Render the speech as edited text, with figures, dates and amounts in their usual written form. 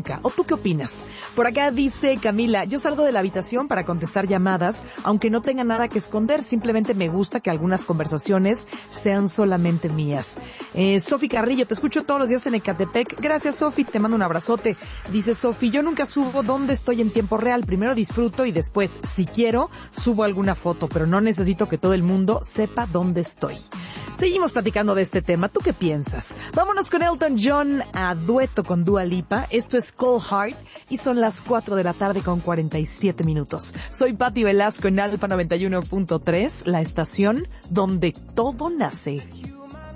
nunca. ¿O tú qué opinas? Por acá dice Camila, yo salgo de la habitación para contestar llamadas, aunque no tenga nada que esconder, simplemente me gusta que algunas conversaciones sean solamente mías. Sofi Carrillo, te escucho todos los días en Ecatepec. Gracias, Sofi, te mando un abrazote. Dice Sofi, yo nunca subo dónde estoy en tiempo real. Primero disfruto y después, si quiero, subo alguna foto, pero no necesito que todo el mundo sepa dónde estoy. Seguimos platicando de este tema. ¿Tú qué piensas? Vámonos con Elton John a dueto con Dua Lipa. Esto es Cold Heart y son las 4 de la tarde con 47 minutos. Soy Patti Velasco en Alfa 91.3, la estación donde todo nace.